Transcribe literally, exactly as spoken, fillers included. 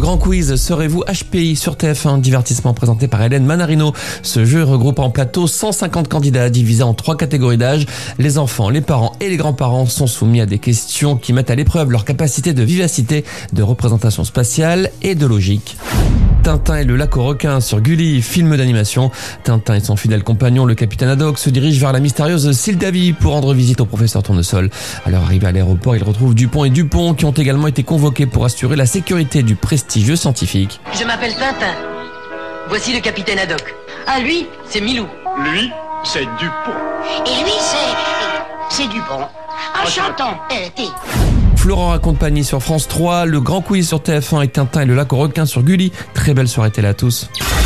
grand quiz, serez-vous H P I sur T F un, divertissement présenté par Hélène Manarino. Ce jeu regroupe en plateau cent cinquante candidats divisés en trois catégories d'âge. Les enfants, les parents et les grands-parents sont soumis à des questions qui mettent à l'épreuve leur capacité de vivacité, de représentation spatiale et de logique. Tintin et le lac aux requins sur Gulli, film d'animation. Tintin et son fidèle compagnon, le capitaine Haddock, se dirigent vers la mystérieuse Sildavie pour rendre visite au professeur Tournesol. À leur arrivée à l'aéroport, ils retrouvent Dupont et Dupont qui ont également été convoqués pour assurer la sécurité du prestigieux scientifique. Je m'appelle Tintin. Voici le capitaine Haddock. Ah, lui, c'est Milou. Lui, c'est Dupont. Et lui, c'est... c'est Dupont. Enchantant. Euh, t'es... Florent raconte Pagny sur France trois, le grand quiz sur T F un et Tintin et le lac aux requins sur Gulli. Très belle soirée télé à tous.